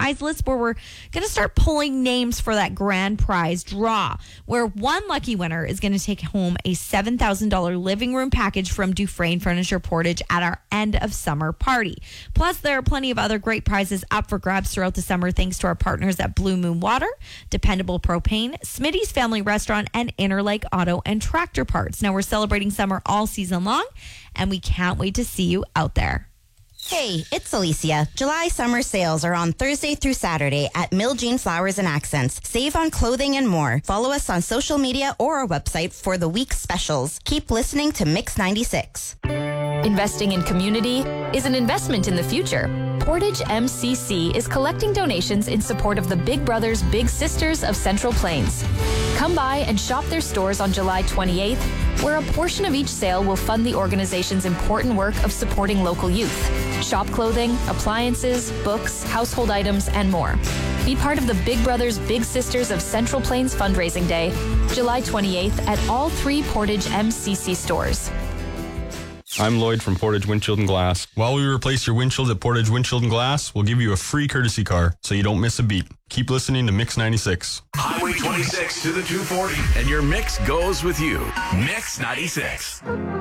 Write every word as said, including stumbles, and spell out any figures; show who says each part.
Speaker 1: prize list where we're going to start pulling names for that grand prize draw, where one lucky winner is going to take home a seven thousand dollars living room package from Dufresne Furniture Portage at our end of summer party. Plus, there are plenty of other great prizes up for grabs throughout the summer thanks to our partners at Blue Moon Water, Dependable Propane, Smitty's Family Restaurant, and Interlake Auto and Tractor Parts. Now, we're celebrating summer all season long, and we can't wait to see you out there.
Speaker 2: Hey, it's Alicia. July summer sales are on Thursday through Saturday at Mill Jean Flowers and Accents. Save on clothing and more. Follow us on social media or our website for the week's specials. Keep listening to Mix ninety-six.
Speaker 3: Investing in community is an investment in the future. Portage M C C is collecting donations in support of the Big Brothers Big Sisters of Central Plains. Come by and shop their stores on July twenty-eighth, where a portion of each sale will fund the organization's important work of supporting local youth. Shop clothing, appliances, books, household items, and more. Be part of the Big Brothers Big Sisters of Central Plains fundraising day, July twenty-eighth at all three Portage M C C stores.
Speaker 4: I'm Lloyd from Portage Windshield and Glass. While we replace your windshield at Portage Windshield and Glass, we'll give you a free courtesy car so you don't miss a beat. Keep listening to Mix ninety-six.
Speaker 5: Highway twenty-six to the two forty, and your mix goes with you. Mix ninety-six.